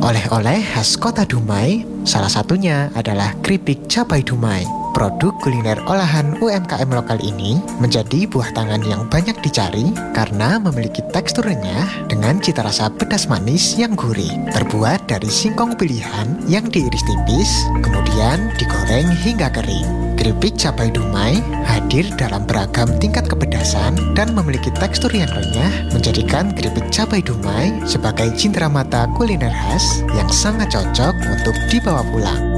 Oleh-oleh khas kota Dumai, salah satunya adalah keripik cabai Dumai. Produk kuliner olahan UMKM lokal ini menjadi buah tangan yang banyak dicari karena memiliki tekstur renyah dengan cita rasa pedas manis yang gurih. Terbuat dari singkong pilihan yang diiris tipis, kemudian digoreng hingga kering. Keripik cabai Dumai hadir dalam beragam tingkat kepedasan dan memiliki tekstur yang renyah, menjadikan keripik cabai Dumai sebagai cenderamata kuliner khas yang sangat cocok untuk dibawa pulang.